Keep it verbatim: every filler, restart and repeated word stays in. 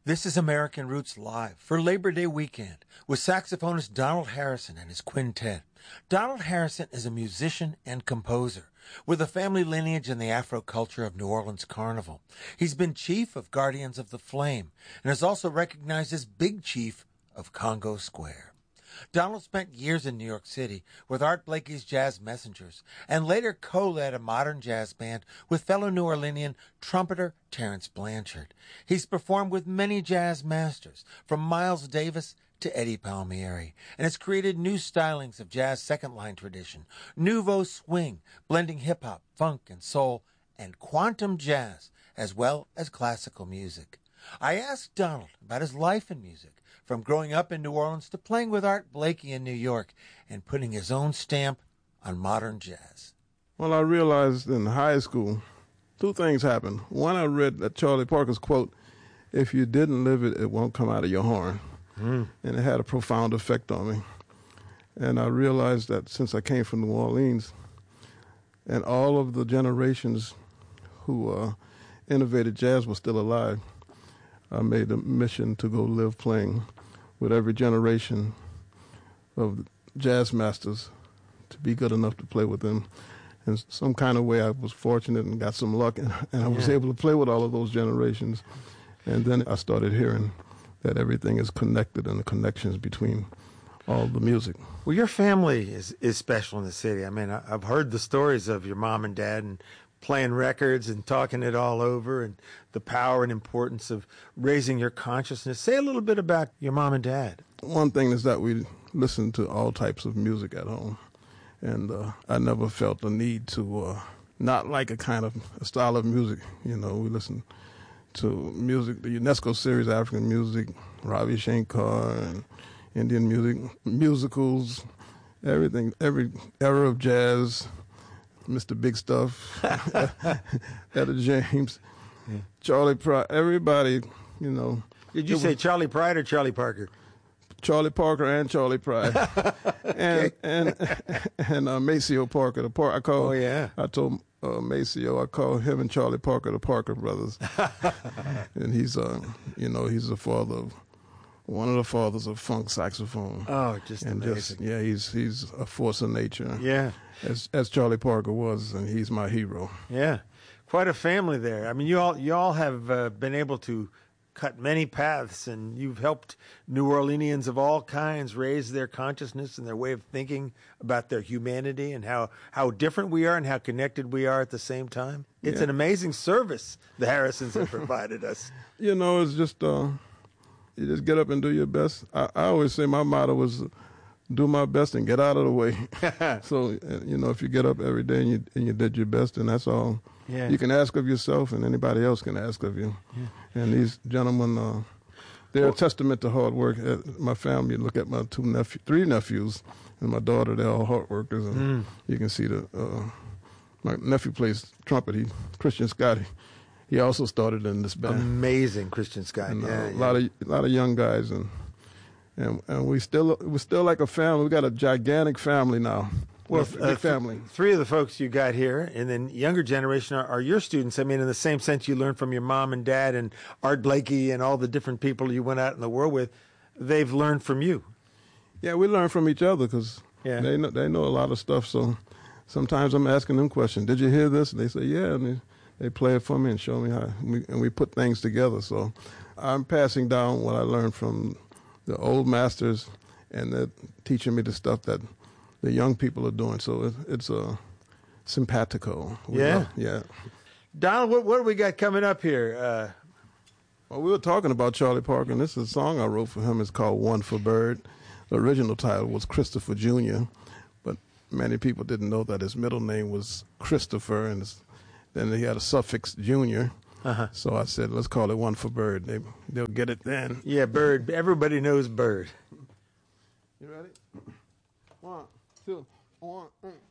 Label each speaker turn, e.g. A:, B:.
A: This is American Roots Live for Labor Day weekend with saxophonist Donald Harrison and his quintet. Donald Harrison is a musician and composer with a family lineage in the Afro culture of New Orleans Carnival. He's been chief of Guardians of the Flame and is also recognized as Big Chief of Congo Square. Donald spent years in New York City with Art Blakey's Jazz Messengers and later co-led a modern jazz band with fellow New Orleanian trumpeter Terence Blanchard. He's performed with many jazz masters, from Miles Davis to Eddie Palmieri, and has created new stylings of jazz second-line tradition, nouveau swing, blending hip-hop, funk, and soul, and quantum jazz, as well as classical music. I asked Donald about his life in music, from growing up in New Orleans to playing with Art Blakey in New York and putting his own stamp on modern jazz.
B: Well, I realized in high school, two things happened. One, I read that Charlie Parker's quote, "If you didn't live it, it won't come out of your horn." Mm. And it had a profound effect on me. And I realized that since I came from New Orleans, and all of the generations who uh, innovated jazz were still alive, I made a mission to go live playing with every generation of jazz masters to be good enough to play with them. In some kind of way, I was fortunate and got some luck, and, and I was
A: yeah.
B: able to play with all of those generations. And then I started hearing that everything is connected and the connections between all the music.
A: Well, your family is, is special in the city. I mean, I, I've heard the stories of your mom and dad and playing records and talking it all over, and the power and importance of raising your consciousness. Say a little bit about your mom and dad.
B: One thing is that we listen to all types of music at home, and uh, I never felt the need to uh, not like a kind of a style of music. You know, we listen to music, the UNESCO series, African music, Ravi Shankar, and Indian music, musicals, everything, every era of jazz, Mister Big Stuff, Etta James, yeah. Charlie Pride, everybody, you know.
A: Did you say was, Charlie Pride or Charlie Parker?
B: Charlie Parker and Charlie Pride, and and and uh, Maceo Parker. The part I call.
A: Oh yeah.
B: I told uh, Maceo I call him and Charlie Parker the Parker brothers, and he's uh you know he's the father of one of the fathers of funk saxophone.
A: Oh, just
B: and
A: amazing.
B: Just, yeah, he's he's a force of nature.
A: Yeah.
B: As as Charlie Parker was, and he's my hero.
A: Yeah, quite a family there. I mean, you all you all have uh, been able to cut many paths, and you've helped New Orleanians of all kinds raise their consciousness and their way of thinking about their humanity and how, how different we are and how connected we are at the same time. It's
B: yeah.
A: an amazing service the Harrisons have provided us.
B: You know, it's just uh, you just get up and do your best. I, I always say my motto was, do my best and get out of the way. So, you know, if you get up every day and you, and you did your best, and that's all
A: yeah.
B: you can ask of yourself, and anybody else can ask of you. Yeah. And these gentlemen, uh, they're well, a testament to hard work. Uh, my family, look at my two nephews, three nephews, and my daughter, they're all hard workers. And mm. you can see the, uh, my nephew plays trumpet, he, Christian Scotty. He also started in this band.
A: Amazing, Christian Scott.
B: And, uh,
A: yeah,
B: a
A: yeah.
B: lot of a lot of young guys, and and and we still we're still like a family. We got a gigantic family now.
A: Well,
B: big
A: uh,
B: family.
A: Th- three of the folks you got here, and then younger generation are, are your students. I mean, in the same sense, you learned from your mom and dad, and Art Blakey, and all the different people you went out in the world with. They've learned from you.
B: Yeah, we learn from each other because
A: yeah.
B: they know, they know a lot of stuff. So sometimes I'm asking them questions. Did you hear this? And they say, yeah. And they, they play it for me and show me how. And we, and we put things together. So I'm passing down what I learned from the old masters, and they're teaching me the stuff that the young people are doing. So it, it's a uh, simpatico. We
A: yeah.
B: Love, yeah.
A: Donald, what, what do we got coming up here? Uh,
B: well, we were talking about Charlie Parker, and this is a song I wrote for him. It's called One for Bird. The original title was Christopher Junior, but many people didn't know that his middle name was Christopher, and his, then he had a suffix Junior. Uh-huh. So I said, let's call it One for Bird. They, they'll get it then.
A: Yeah, Bird. Everybody knows Bird.
B: You ready? One, two, one, mm.